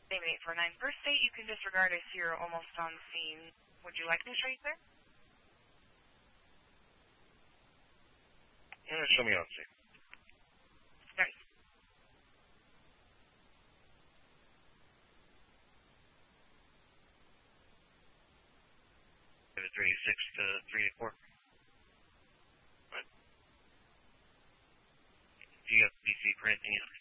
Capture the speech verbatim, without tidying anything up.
Name eight four nine First State, you can disregard. I see you're almost on scene. Would you like me to show you, sir? Yeah, show me on scene. Sorry. three eighty-six to three eighty-four. Right. Do you have P C for anything else?